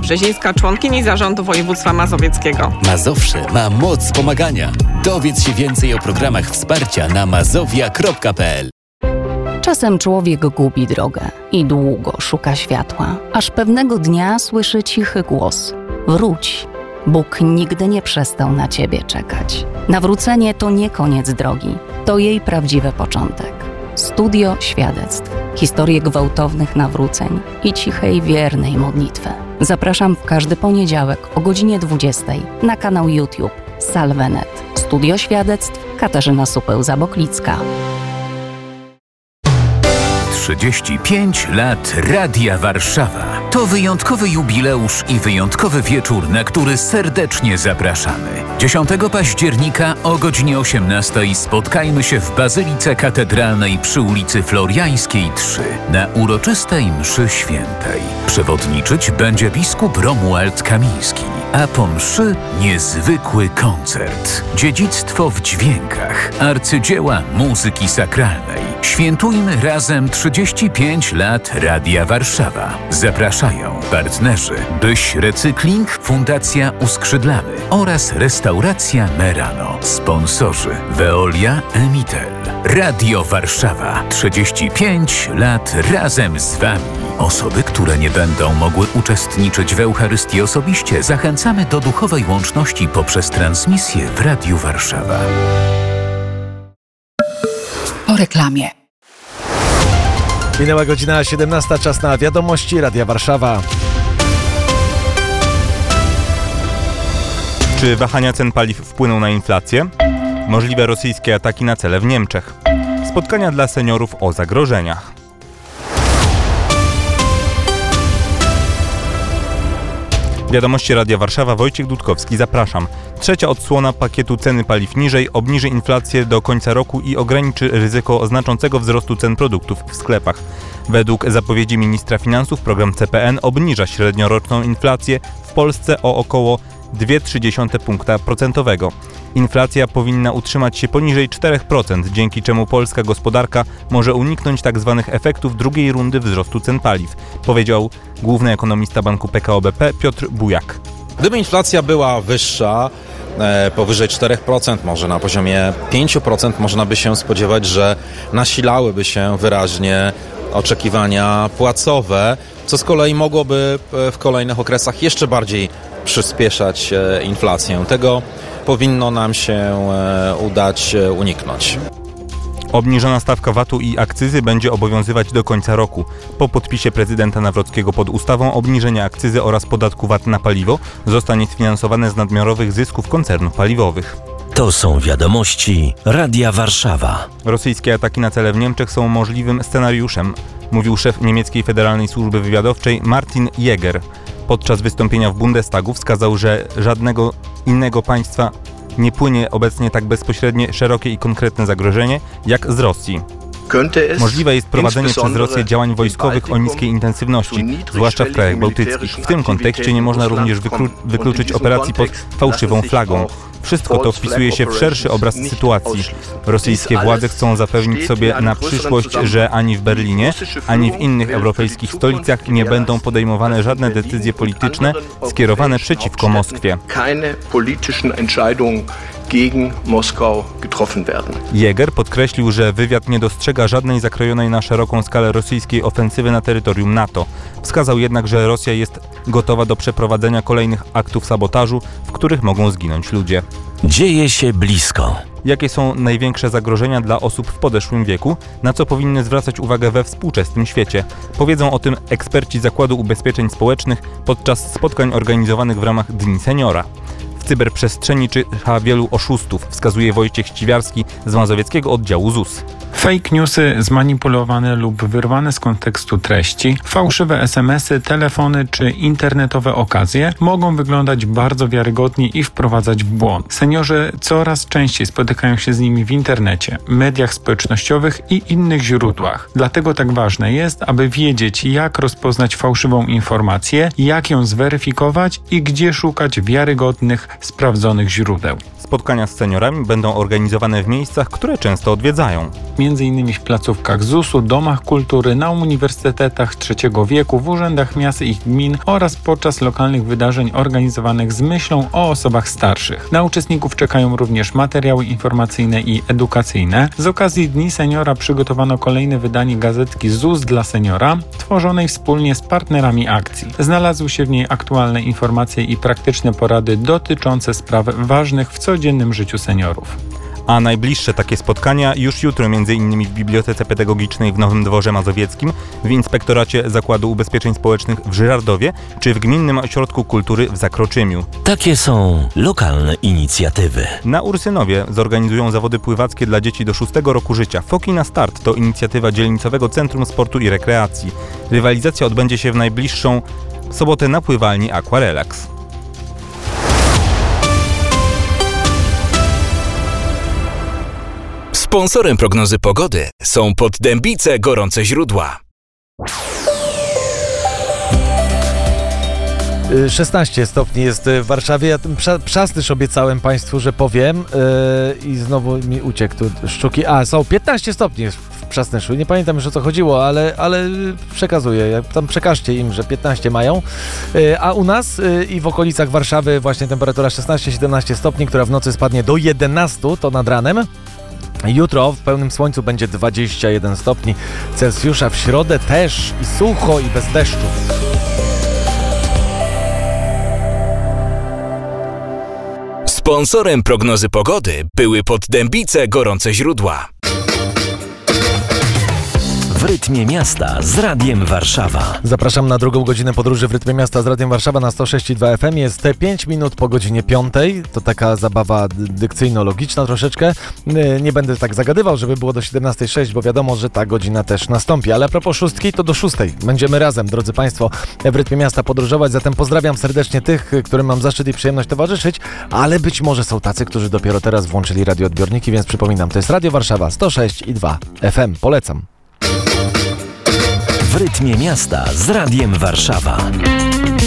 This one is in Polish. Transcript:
Brzezińska, członkini Zarządu Województwa Mazowieckiego. Mazowsze ma moc pomagania. Dowiedz się więcej o programach wsparcia na mazowia.pl. Czasem człowiek gubi drogę i długo szuka światła, aż pewnego dnia słyszy cichy głos: wróć, Bóg nigdy nie przestał na ciebie czekać. Nawrócenie to nie koniec drogi, to jej prawdziwy początek. Studio świadectw, historie gwałtownych nawróceń i cichej, wiernej modlitwy. Zapraszam w każdy poniedziałek o godzinie 20 na kanał YouTube Salvenet. Studio świadectw, Katarzyna Supeł-Zaboklicka. 35 lat Radia Warszawa. To wyjątkowy jubileusz i wyjątkowy wieczór, na który serdecznie zapraszamy. 10 października o godzinie 18 spotkajmy się w Bazylice Katedralnej przy ulicy Floriańskiej 3 na uroczystej mszy świętej. Przewodniczyć będzie biskup Romuald Kamiński, a po mszy niezwykły koncert. Dziedzictwo w dźwiękach, arcydzieła muzyki sakralnej. Świętujmy razem 35 lat Radia Warszawa. Zapraszają partnerzy Byś Recykling, Fundacja Uskrzydlamy oraz Restauracja Merano. Sponsorzy Veolia, Emitel. Radio Warszawa. 35 lat razem z Wami. Osoby, które nie będą mogły uczestniczyć w Eucharystii osobiście, zachęcamy do duchowej łączności poprzez transmisję w Radiu Warszawa. Po reklamie. Minęła godzina 17, czas na wiadomości Radia Warszawa. Czy wahania cen paliw wpłyną na inflację? Możliwe rosyjskie ataki na cele w Niemczech. Spotkania dla seniorów o zagrożeniach. Wiadomości Radia Warszawa, Wojciech Dudkowski, zapraszam. Trzecia odsłona pakietu Ceny paliw niżej obniży inflację do końca roku i ograniczy ryzyko znaczącego wzrostu cen produktów w sklepach. Według zapowiedzi ministra finansów program CPN obniża średnioroczną inflację w Polsce o około 0,2 punkta procentowego. Inflacja powinna utrzymać się poniżej 4%, dzięki czemu polska gospodarka może uniknąć tzw. efektów drugiej rundy wzrostu cen paliw, powiedział główny ekonomista banku PKO BP Piotr Bujak. Gdyby inflacja była wyższa, powyżej 4%, może na poziomie 5%, można by się spodziewać, że nasilałyby się wyraźnie oczekiwania płacowe, co z kolei mogłoby w kolejnych okresach jeszcze bardziej przyspieszać inflację. Tego powinno nam się udać uniknąć. Obniżona stawka VAT-u i akcyzy będzie obowiązywać do końca roku. Po podpisie prezydenta Nawrockiego pod ustawą obniżenie akcyzy oraz podatku VAT na paliwo zostanie sfinansowane z nadmiarowych zysków koncernów paliwowych. To są wiadomości Radia Warszawa. Rosyjskie ataki na cele w Niemczech są możliwym scenariuszem, mówił szef niemieckiej Federalnej Służby Wywiadowczej Martin Jäger. Podczas wystąpienia w Bundestagu wskazał, że żadnego innego państwa nie płynie obecnie tak bezpośrednie, szerokie i konkretne zagrożenie jak z Rosji. Możliwe jest prowadzenie przez Rosję działań wojskowych o niskiej intensywności, zwłaszcza w krajach bałtyckich. W tym kontekście nie można również wykluczyć operacji pod fałszywą flagą. Wszystko to wpisuje się w szerszy obraz sytuacji. Rosyjskie władze chcą zapewnić sobie na przyszłość, że ani w Berlinie, ani w innych europejskich stolicach nie będą podejmowane żadne decyzje polityczne skierowane przeciwko Moskwie. Jäger podkreślił, że wywiad nie dostrzega żadnej zakrojonej na szeroką skalę rosyjskiej ofensywy na terytorium NATO. Wskazał jednak, że Rosja jest gotowa do przeprowadzenia kolejnych aktów sabotażu, w których mogą zginąć ludzie. Dzieje się blisko. Jakie są największe zagrożenia dla osób w podeszłym wieku, na co powinny zwracać uwagę we współczesnym świecie? Powiedzą o tym eksperci Zakładu Ubezpieczeń Społecznych podczas spotkań organizowanych w ramach Dni Seniora. W cyberprzestrzeni czyha wielu oszustów, wskazuje Wojciech Ściwiarski z mazowieckiego oddziału ZUS. Fake newsy, zmanipulowane lub wyrwane z kontekstu treści, fałszywe SMS-y, telefony czy internetowe okazje mogą wyglądać bardzo wiarygodnie i wprowadzać w błąd. Seniorzy coraz częściej spotykają się z nimi w internecie, mediach społecznościowych i innych źródłach. Dlatego tak ważne jest, aby wiedzieć, jak rozpoznać fałszywą informację, jak ją zweryfikować i gdzie szukać wiarygodnych, sprawdzonych źródeł. spotkania z seniorami będą organizowane w miejscach, które często odwiedzają. Między innymi w placówkach ZUS-u, domach kultury, na uniwersytetach trzeciego wieku, w urzędach miast i gmin oraz podczas lokalnych wydarzeń organizowanych z myślą o osobach starszych. Na uczestników czekają również materiały informacyjne i edukacyjne. Z okazji Dni Seniora przygotowano kolejne wydanie gazetki ZUS dla seniora, tworzonej wspólnie z partnerami akcji. Znalazły się w niej aktualne informacje i praktyczne porady dotyczące spraw ważnych w codziennym życiu seniorów. A najbliższe takie spotkania już jutro, m.in. w Bibliotece Pedagogicznej w Nowym Dworze Mazowieckim, w Inspektoracie Zakładu Ubezpieczeń Społecznych w Żyrardowie czy w Gminnym Ośrodku Kultury w Zakroczymiu. Takie są lokalne inicjatywy. Na Ursynowie zorganizują zawody pływackie dla dzieci do 6 roku życia. Foki na start to inicjatywa Dzielnicowego Centrum Sportu i Rekreacji. Rywalizacja odbędzie się w najbliższą sobotę na pływalni Aquarelax. Sponsorem prognozy pogody są Poddębice Gorące Źródła. 16 stopni jest w Warszawie. Ja ten przastysz obiecałem Państwu, że powiem i znowu mi uciekł tu szczuki. Są 15 stopni w Przasnyszu. Nie pamiętam już o co chodziło, ale przekazuję. Tam przekażcie im, że 15 mają. A u nas i w okolicach Warszawy właśnie temperatura 16-17 stopni, która w nocy spadnie do 11, to nad ranem. Jutro w pełnym słońcu będzie 21 stopni Celsjusza. W środę też i sucho i bez deszczu. Sponsorem prognozy pogody były Poddębice Gorące Źródła. W rytmie miasta z Radiem Warszawa. Zapraszam na drugą godzinę podróży w rytmie miasta z Radiem Warszawa na 106,2 FM. Jest 5 minut po godzinie 5. To taka zabawa dykcyjno-logiczna troszeczkę. Nie będę tak zagadywał, żeby było do 17:06, bo wiadomo, że ta godzina też nastąpi. Ale a propos 6, to do 6. Będziemy razem, drodzy Państwo, w rytmie miasta podróżować. Zatem pozdrawiam serdecznie tych, którym mam zaszczyt i przyjemność towarzyszyć, ale być może są tacy, którzy dopiero teraz włączyli radioodbiorniki, więc przypominam, to jest Radio Warszawa 106,2 FM. Polecam. W rytmie miasta z Radiem Warszawa.